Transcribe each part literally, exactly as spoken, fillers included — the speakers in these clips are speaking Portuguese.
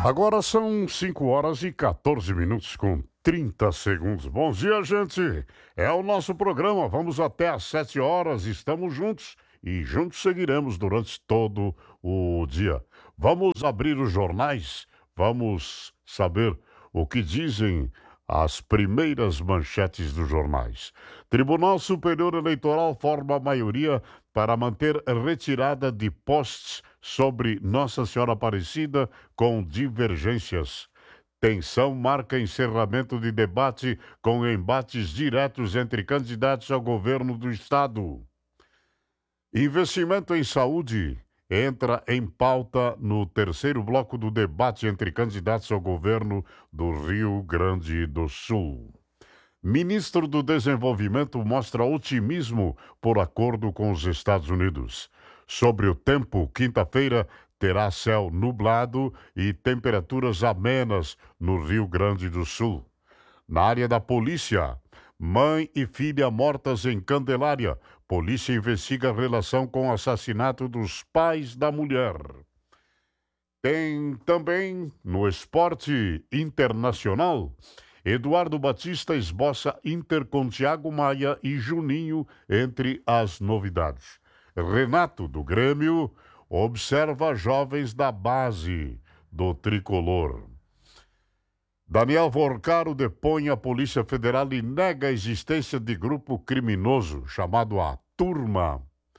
Agora são cinco horas e quatorze minutos com trinta segundos. Bom dia, gente. É o nosso programa. Vamos até às sete horas. Estamos juntos e juntos seguiremos durante todo o dia. Vamos abrir os jornais. Vamos saber o que dizem as primeiras manchetes dos jornais. Tribunal Superior Eleitoral forma a maioria para manter retirada de posts sobre Nossa Senhora Aparecida com divergências. Tensão marca encerramento de debate com embates diretos entre candidatos ao governo do Estado. Investimento em saúde entra em pauta no terceiro bloco do debate entre candidatos ao governo do Rio Grande do Sul. Ministro do Desenvolvimento mostra otimismo por acordo com os Estados Unidos. Sobre o tempo, quinta-feira terá céu nublado e temperaturas amenas no Rio Grande do Sul. Na área da polícia, mãe e filha mortas em Candelária. Polícia investiga a relação com o assassinato dos pais da mulher. Tem também no esporte internacional, Eduardo Batista esboça Inter com Thiago Maia e Juninho entre as novidades. Renato, do Grêmio, observa jovens da base do tricolor. Daniel Vorcaro depõe a Polícia Federal e nega a existência de grupo criminoso chamado a Turma.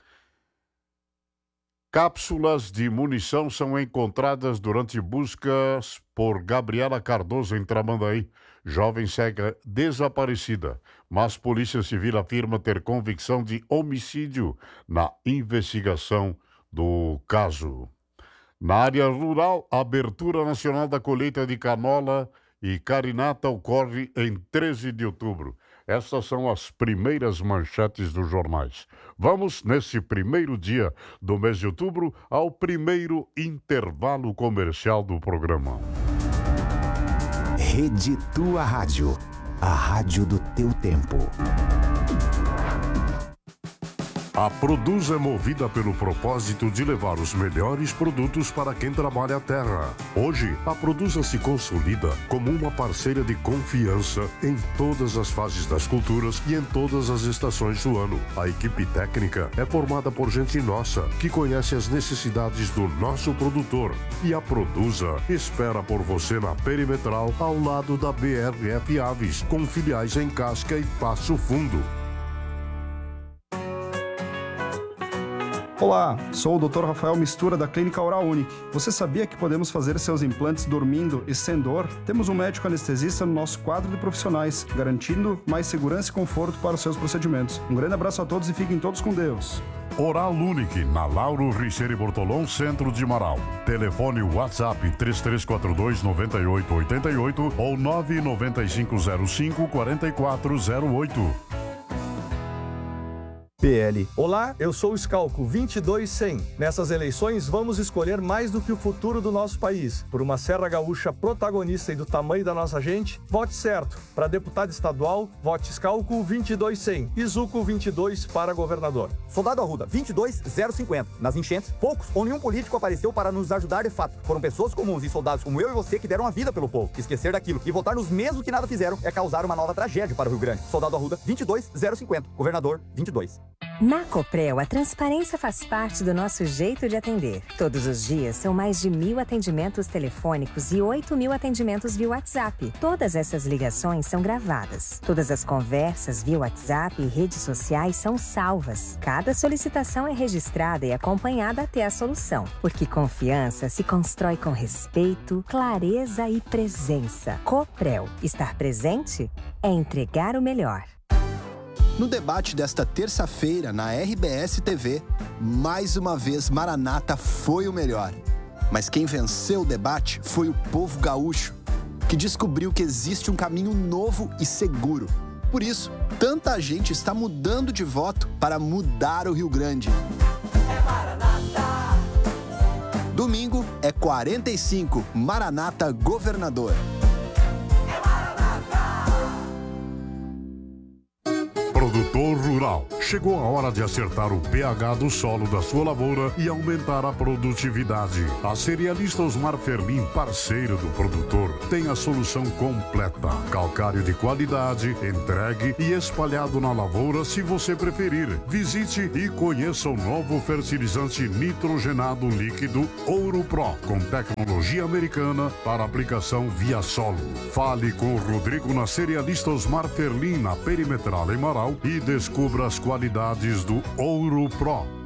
Cápsulas de munição são encontradas durante buscas por Gabriela Cardoso em Tramandaí. Jovem segue desaparecida, mas Polícia Civil afirma ter convicção de homicídio na investigação do caso. Na área rural, a abertura nacional da colheita de canola e carinata ocorre em treze de outubro. Essas são as primeiras manchetes dos jornais. Vamos, nesse primeiro dia do mês de outubro, ao primeiro intervalo comercial do programa. Rede Tua Rádio, a rádio do teu tempo. A Produz é movida pelo propósito de levar os melhores produtos para quem trabalha a terra. Hoje, a Produza se consolida como uma parceira de confiança em todas as fases das culturas e em todas as estações do ano. A equipe técnica é formada por gente nossa, que conhece as necessidades do nosso produtor. E a Produza espera por você na Perimetral, ao lado da B R F Aves, com filiais em Casca e Passo Fundo. Olá, sou o doutor Rafael Mistura da Clínica Oral Unique. Você sabia que podemos fazer seus implantes dormindo e sem dor? Temos um médico anestesista no nosso quadro de profissionais, garantindo mais segurança e conforto para os seus procedimentos. Um grande abraço a todos e fiquem todos com Deus. Oral Unique, na Lauro Richeire Bortolom, centro de Marau. Telefone WhatsApp três três quatro dois, nove oito oito oito ou nove nove cinco zero cinco, quatro quatro zero oito. P L. Olá, eu sou o Scalco vinte e dois cem. Nessas eleições vamos escolher mais do que o futuro do nosso país. Por uma Serra Gaúcha protagonista e do tamanho da nossa gente, vote certo. Para deputado estadual, vote Scalco vinte e dois cem. E Zuco vinte e dois para governador. Soldado Arruda vinte e dois zero cinquenta. Nas enchentes, poucos ou nenhum político apareceu para nos ajudar de fato. Foram pessoas comuns e soldados como eu e você que deram a vida pelo povo. Esquecer daquilo e votar nos mesmos que nada fizeram é causar uma nova tragédia para o Rio Grande. Soldado Arruda vinte e dois zero cinquenta. Governador vinte e dois. Na Coprel, a transparência faz parte do nosso jeito de atender. Todos os dias são mais de mil atendimentos telefônicos e oito mil atendimentos via WhatsApp. Todas essas ligações são gravadas. Todas as conversas via WhatsApp e redes sociais são salvas. Cada solicitação é registrada e acompanhada até a solução. Porque confiança se constrói com respeito, clareza e presença. Coprel, estar presente é entregar o melhor. No debate desta terça-feira na R B S T V, mais uma vez Maranata foi o melhor. Mas quem venceu o debate foi o povo gaúcho, que descobriu que existe um caminho novo e seguro. Por isso, tanta gente está mudando de voto para mudar o Rio Grande. É Maranata! Domingo é quarenta e cinco, Maranata Governador. Produtor Rural, Chegou a hora de acertar o pH do solo da sua lavoura e aumentar a produtividade. A cerealista Osmar Ferlin, parceiro do produtor, tem a solução completa. Calcário de qualidade, entregue e espalhado na lavoura se você preferir. Visite e conheça o novo fertilizante nitrogenado líquido Ouro Pro, com tecnologia americana para aplicação via solo. Fale com o Rodrigo na cerealista Osmar Ferlin, na Perimetral em Marau, e descubra as qualidades do Ouro Pro.